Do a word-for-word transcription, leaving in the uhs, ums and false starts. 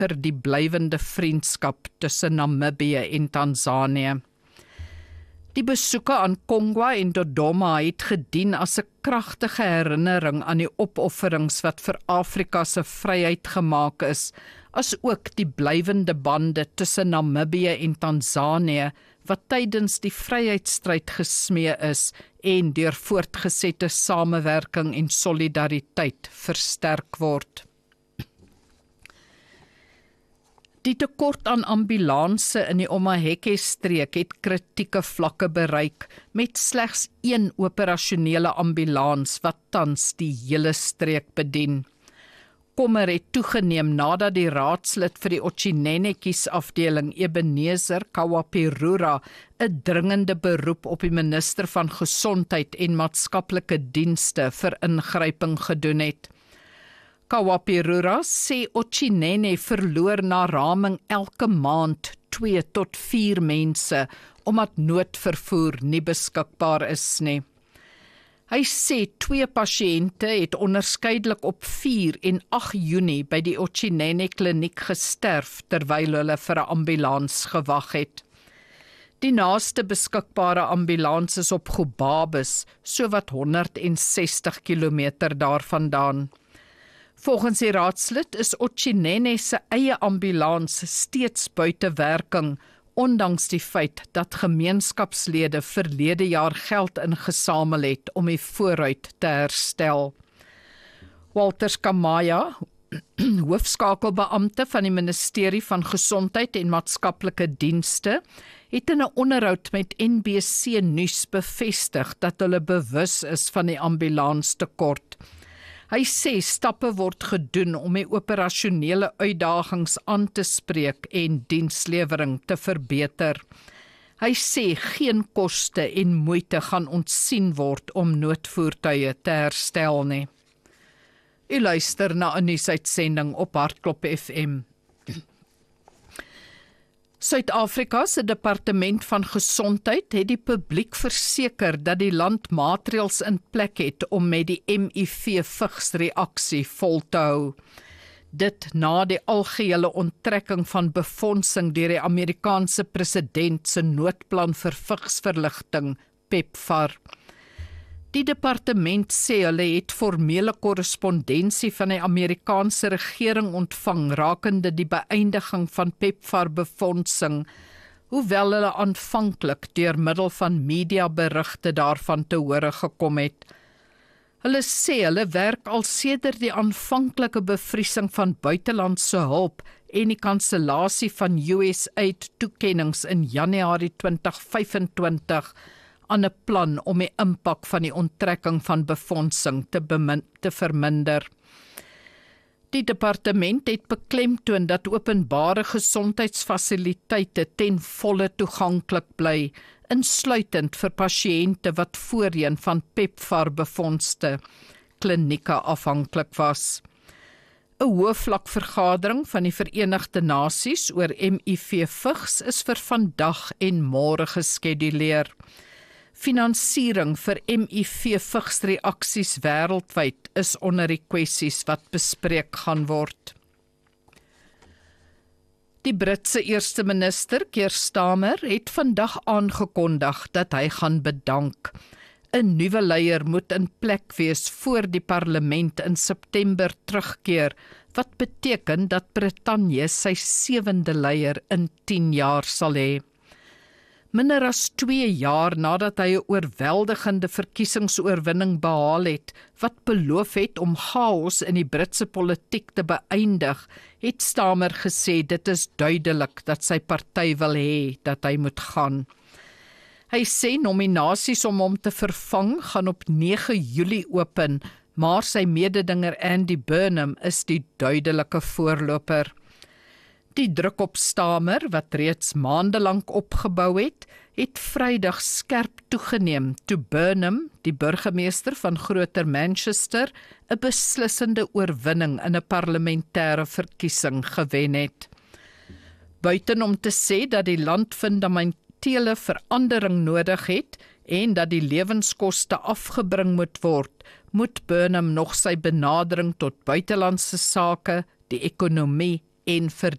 verbeter die blywende vriendskap tussen Namibië en Tanzanië. Die besoeke aan Kongwa en Dodoma het gedien as 'n kragtige herinnering aan die opofferings wat vir Afrika se vryheid gemaak is, as ook die blywende bande tussen Namibië en Tanzanië wat tydens die vryheidsstryd gesmee is en deur voortgesette samewerking en solidariteit versterk word. Die tekort aan ambulanse in die Omaheke-streek het kritieke vlakke bereik, met slegs een operasionele ambulans wat tans die hele streek bedien. Kommer het toegeneem nadat die raadslid vir die Otjinenekies afdeling Ebenezer Kawapirura 'n dringende beroep op die minister van Gesondheid en Maatskaplike Dienste vir ingryping gedoen het. Kawapirura sê Otjinene verloor na raming elke maand twee tot vier mense, omdat noodvervoer nie beskikbaar is nie. Hy sê twee pasiënte het onderskeidelik op vier en agt Junie by die Otjinene kliniek gesterf terwyl hulle vir 'n ambulans gewag het. Die naaste beskikbare ambulans is op Gobabis, sowat honderdsestig kilometer daarvandaan. Volgens die raadslid is Otjinene se eie ambulans steeds buite werking, ondanks die feit dat gemeenskapslede verlede jaar geld ingesamel het om die vooruit te herstel. Walter Skamaya, hoofskakelbeampte van die Ministerie van Gesondheid en Maatskaplike Dienste, het in 'n onderhoud met N B C nuus bevestig dat hulle bewus is van die ambulanstekort. Hy sê stappe word gedoen om die operasionele uitdagings aan te spreek en dienslewering te verbeter. Hy sê geen koste en moeite gaan ontsien word om noodvoertuie te herstel nie. U luister na 'n nuusuitsending op Hartklop F M. Suid-Afrika se Departement van Gesondheid het die publiek verseker dat die land maatreëls in plek het om met die M I V-vigsreaksie vol te hou. Dit na die algehele onttrekking van befondsing deur die Amerikaanse president se noodplan vir vigsverligting, PEPFAR. Die departement sê hulle het formele korrespondensie van die Amerikaanse regering ontvang rakende die beëindiging van PEPFAR-befondsing, hoewel hulle aanvanklik deur middel van mediaberigte daarvan te hore gekom het. Hulle sê hulle werk al sedert die aanvanklike bevriesing van buitelandse hulp en die kansellasie van U S aid toekennings in Januarie twintig vyfentwintig aan 'n plan om die impak van die onttrekking van befondsing te, te verminder. Die departement het beklemtoon dat openbare gesondheidsfasiliteite ten volle toeganklik bly, insluitend vir pasiënte wat voorheen van PEPFAR-befondste klinieke afhanklik was. 'n Hoëvlakvergadering van die Verenigde Nasies oor M I V-vigs is vir vandag en môre geskeduleer. Finansiering vir M I V-vigsreaksies wêreldwyd is onder die kwessies wat bespreek gaan word. Die Britse eerste minister, Keir Starmer, het vandag aangekondig dat hy gaan bedank. 'n Nuwe leier moet in plek wees voor die parlement in September terugkeer, wat beteken dat Brittanje sy sewende leier in tien jaar sal hê. Minder as twee jaar nadat hy 'n oorweldigende verkiesingsoorwinning behaal het, wat beloof het om chaos in die Britse politiek te beëindig, het Starmer gesê dit is duidelik dat sy party wil hê dat hy moet gaan. Hy sê nominasies om hom te vervang gaan op nege Julie open, maar sy mededinger Andy Burnham is die duidelike voorloper. Die druk op Starmer, wat reeds maandelang opgebou het, het Vrydag skerp toegeneem toe Burnham, die burgemeester van Groter Manchester, 'n beslissende oorwinning in 'n parlementêre verkiesing gewen het. Buiten om te sê dat die land fundamentele verandering nodig het en dat die lewenskoste afgebring moet word, moet Burnham nog sy benadering tot buitelandse sake, die ekonomie en